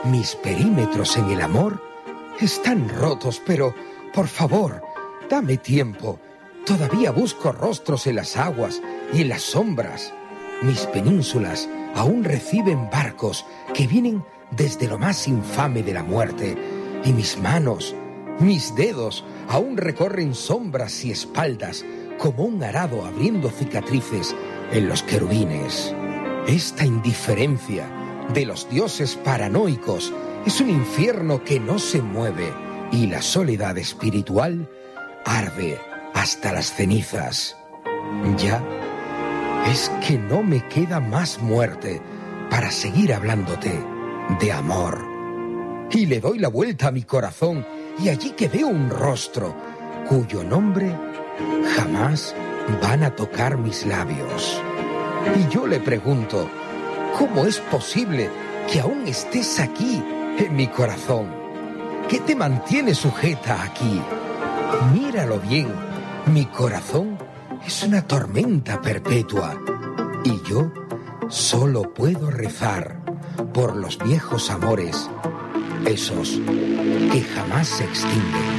Mis perímetros en el amor están rotos, pero, por favor, dame tiempo. Todavía busco rostros en las aguas y en las sombras. Mis penínsulas aún reciben barcos que vienen desde lo más infame de la muerte. Y mis manos, mis dedos, aún recorren sombras y espaldas como un arado abriendo cicatrices en los querubines. Esta indiferencia de los dioses paranoicos es un infierno que no se mueve y la soledad espiritual arde hasta las cenizas. Ya es que no me queda más muerte para seguir hablándote de amor. Y le doy la vuelta a mi corazón y allí que veo un rostro cuyo nombre jamás van a tocar mis labios. Y yo le pregunto, ¿cómo es posible que aún estés aquí en mi corazón? ¿Qué te mantiene sujeta aquí? Míralo bien, mi corazón es una tormenta perpetua y yo solo puedo rezar por los viejos amores, esos que jamás se extinguen.